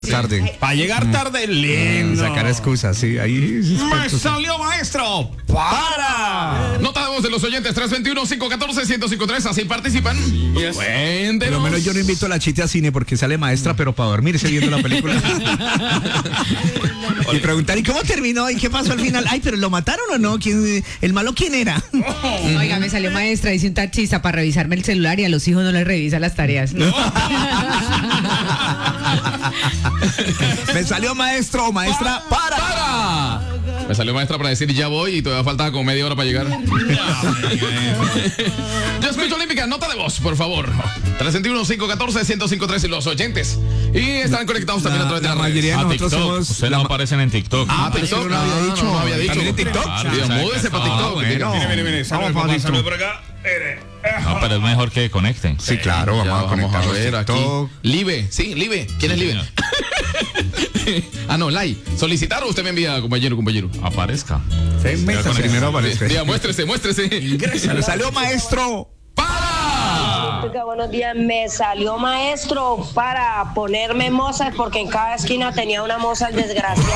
Tarde. Para llegar tarde, lindo. Sacar excusas, sí. Ahí ¡Me salió, maestro! ¡Para! Nota de voz de los oyentes 321-514-1053. Así participan. Yes. Por Cuéntenos. lo menos yo no invito a la chita a cine porque sale maestra, pero para dormirse viendo la película. Y preguntar, ¿y cómo terminó? ¿Y qué pasó al final? Ay, pero ¿lo mataron o no? ¿El malo quién era? Oiga, me salió maestra, dice un taxista para revisarme el celular y a los hijos no les revisa las tareas. Me salió maestro o maestra, ¡para! Me salió maestra para decir ya voy y todavía faltaba como media hora para llegar. Yo escucho Olímpica, nota de voz, por favor. 321-514-1053 y los oyentes. Y están conectados también a través de La las mayoría de redes. nosotros somos... Ustedes no aparecen en TikTok. TikTok. no había dicho. No había dicho. ¿También en TikTok? Múdese para TikTok. Bueno. Mire, Vamos para TikTok. por acá. No, pero es mejor que conecten. Sí, claro, Ya, vamos a conectar ver aquí. TikTok. Live, sí, Live. ¿Quién es Live? No, Lai. ¿Solicitar o usted me envía, compañero? Aparezca. Primero aparece. Diga, muéstrese. Me salió maestro. Buenos días, me salió maestro para ponerme mozas porque en cada esquina tenía una moza el desgraciado.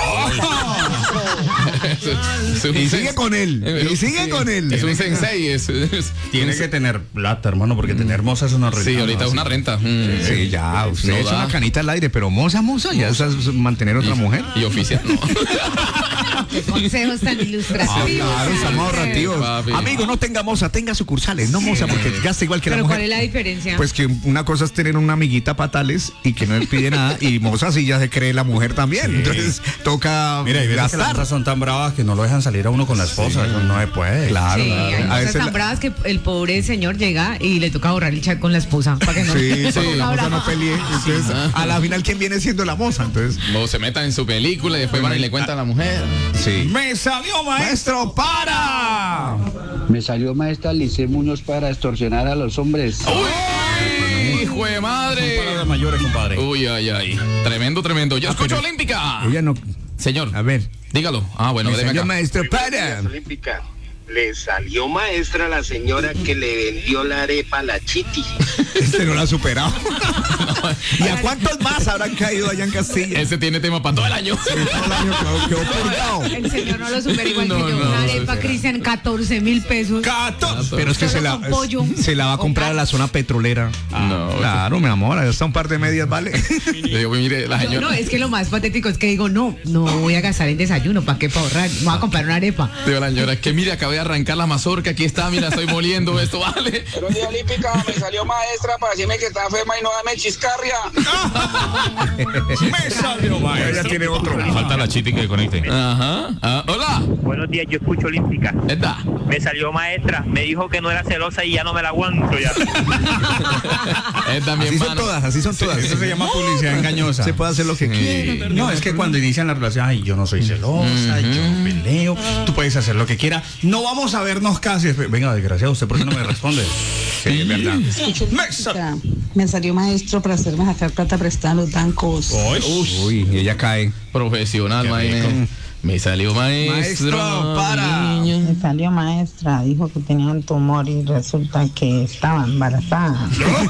Y sigue con él. Y sigue con él. Es un sensei. Tiene que tener plata, hermano, porque tener moza es una renta. Sí, ahorita es una renta. Sí, ya, usted No es da. una canita al aire, pero moza, ya es mantener otra mujer. Y oficial, no. Qué consejos tan ilustrativos. Claro, estamos ahorrativos. papi. Amigo, no tenga moza, tenga sucursales, no moza, porque gasta igual que la Pero mujer. ¿cuál es la diferencia? Pues que una cosa es tener una amiguita patales y que no le pide nada, y moza sí ya se cree la mujer también. Entonces toca Mira, hay veces que las gastar. mozas son tan bravas que no lo dejan salir a uno con la esposa. Eso no se puede. Claro, Sí, hay a cosas veces tan la- bravas que el pobre señor llega y le toca borrar el chat con la esposa para que no Sí, se para que la ponga moza brava. no pelee. Entonces, a la final, ¿quién viene siendo la moza? Entonces, O se metan en su película y después van y le cuentan a la mujer. sí. ¡Me salió, Maestro, para. Me salió maestra Lice Muñoz para extorsionar a los hombres. ¡Uy! ¡Hijo de madre! Para de mayores, compadre. Uy, ay. Tremendo. Yo escucho Olímpica. Ella no. Señor, A ver. dígalo. Bueno, Me déme salió acá. maestro, para. Olímpica. Le salió maestra a la señora que le vendió la arepa a la Chiti. Este no lo ha superado. ¿Y a cuántos más habrán caído allá en Castilla? Ese tiene tema para todo el año. Todo el año quedó purgado. El señor no lo supera igual No, que yo. no, Una arepa, Cristian, 14,000 pesos. Pero es que Solo con pollo. se la va a comprar a la zona petrolera. No, Claro, mi amor, ahí está un par de medias, ¿vale? Le digo, mire, la señora. No, es que lo más patético es que digo, no voy a gastar en desayuno, ¿para qué? Para ahorrar, me voy a comprar una arepa. Digo, la señora, que mire, acabé de arrancar la mazorca, aquí está, mira, estoy moliendo esto, vale. Buenos días, Olímpica. Me salió maestra para decirme que está enferma y no dame chiscarria. Me salió maestra. Ella tiene otro. Falta la chiti que conecte. Ajá. Hola. Buenos días, yo escucho Olímpica. ¿Está? Me salió maestra, me dijo que no era celosa y ya no me la aguanto ya. Esta mi Así son hermana. todas, así son todas. Eso se llama publicidad engañosa. Se puede hacer lo que quiera. No, es que cuando inician la relación, ay, yo no soy celosa, yo peleo, tú puedes hacer lo que quieras. No vamos a vernos casi. Venga, desgraciado, ¿usted por qué no me responde? Sí, es verdad. Me salió maestro para hacerme sacar plata prestada en los bancos. Uy, y ella cae. Profesional, maine. Me salió maestro. Maestro, para. niño. Me salió maestra, dijo que tenía un tumor y resulta que estaba embarazada.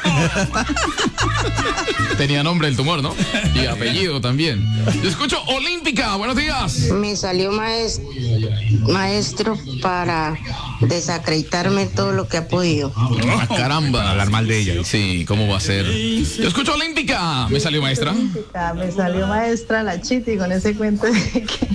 Tenía nombre el tumor, ¿no? Y apellido también. Yo escucho Olímpica, buenos días. Me salió maestro para desacreditarme todo lo que ha podido. Caramba. Hablar mal de ella. Sí, ¿cómo va a ser? Yo escucho Olímpica. Me salió maestra. Me salió maestra la Chiti con ese cuento de que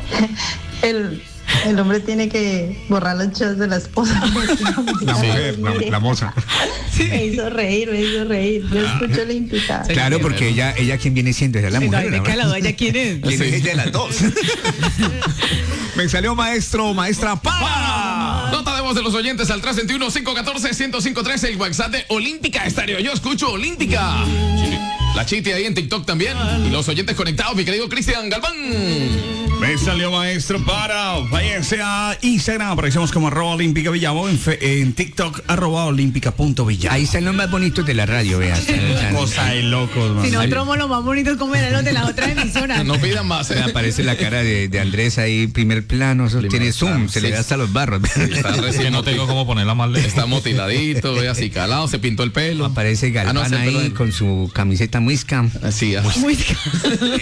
el hombre tiene que borrar los chats de la esposa. La mujer, la moza. Me hizo reír. Yo escucho Olímpica. Claro, porque ella ¿quién viene siendo? Ella es la Si no mujer. hay de ¿no? calado, ¿ella quién es? ¿Quién Sí. es ella de las dos? Me salió maestro, maestra, para. Nota de voz de los oyentes al 321-514-1053, el WhatsApp de Olímpica Estéreo. Yo escucho Olímpica. La Chiti ahí en TikTok también. Y los oyentes conectados, mi querido Cristian Galván. Me salió maestro para. Váyanse a Instagram, aparecemos como @Olímpica Villavo, en TikTok @Olímpica.villavo. Ahí están los más bonitos de la radio, vean. Cosa de locos, man. Si nosotros somos los más bonitos, como eran los de la otra emisora. No pidan más. Me aparece la cara de Andrés ahí, primer plano, eso tiene zoom, plano, se le sí. ve hasta los barros. Está Es que no tengo cómo ponerla más lejos. Está motiladito, ve así calado, se pintó el pelo. Aparece Galván Ah, no, ahí perdón. con su camiseta muisca. Así, Muy